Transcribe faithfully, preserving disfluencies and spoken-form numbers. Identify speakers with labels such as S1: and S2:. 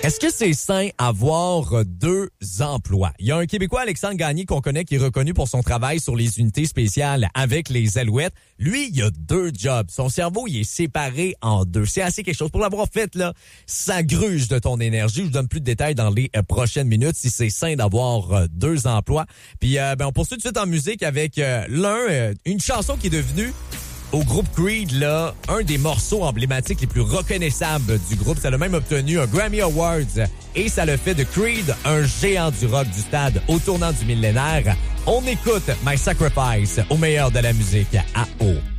S1: Est-ce que c'est sain avoir deux emplois? Il y a un Québécois, Alexandre Gagné, qu'on connaît, qui est reconnu pour son travail sur les unités spéciales avec les Alouettes. Lui, il a deux jobs. Son cerveau, il est séparé en deux. C'est assez quelque chose. Pour l'avoir fait, là, ça gruge de ton énergie. Je vous donne plus de détails dans les euh, prochaines minutes si c'est sain d'avoir euh, deux emplois. Puis, euh, ben, on poursuit tout de suite en musique avec euh, l'un, euh, une chanson qui est devenue au groupe Creed, là, un des morceaux emblématiques les plus reconnaissables du groupe. Ça a même obtenu un Grammy Awards et ça le fait de Creed un géant du rock du stade au tournant du millénaire. On écoute My Sacrifice au meilleur de la musique à O.